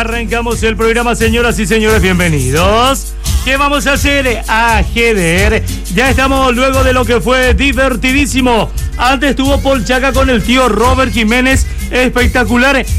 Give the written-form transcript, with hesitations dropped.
Arrancamos el programa, señoras y señores, bienvenidos. ¿Qué vamos a hacer? Ajedrez. Ya estamos luego de lo que fue divertidísimo. Antes estuvo Paul Chaca con el tío Robert Jiménez, espectacular.